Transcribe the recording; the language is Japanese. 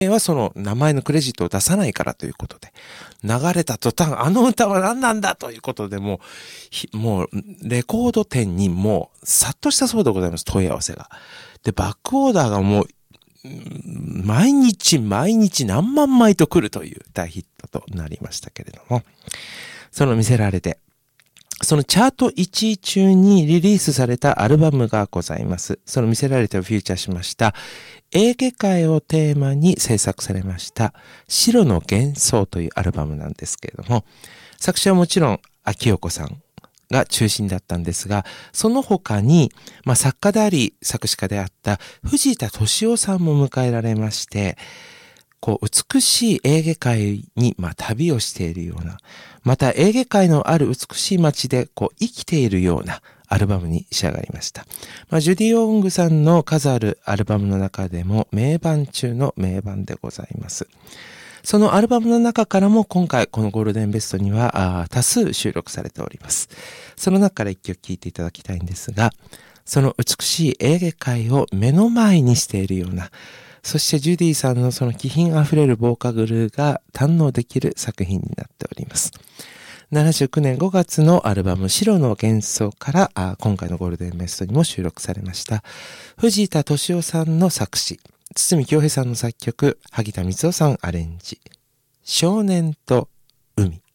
はその名前のクレジットを出さないからということで、流れた途端、あの歌は何なんだということでもうレコード店にもう殺到したそうでございます、問い合わせが。で、バックオーダーがもう、毎日何万枚と来るという大ヒットとなりましたけれども、その見せられて、そのチャート1位中にリリースされたアルバムがございます。その見せられてをフューチャーしました、エーゲ海をテーマに制作されました白の幻想というアルバムなんですけれども、作詞はもちろん秋代子さんが中心だったんですが、その他に、作家であり作詞家であった藤田敏夫さんも迎えられまして、美しいエーゲ海に、旅をしているような、またエーゲ海のある美しい街で生きているようなアルバムに仕上がりました。ジュディ・オングさんの数あるアルバムの中でも名盤中の名盤でございます。そのアルバムの中からも今回このゴールデンベストには多数収録されております。その中から一曲聴いていただきたいんですが、その美しいエーゲ海を目の前にしているような、そしてジュディさんのその気品あふれるボーカルが堪能できる作品になっております。79年5月のアルバム白の幻想から今回のゴールデンベストにも収録されました藤田敏夫さんの作詞、堤恭平さんの作曲、萩田光夫さんアレンジ、少年と海。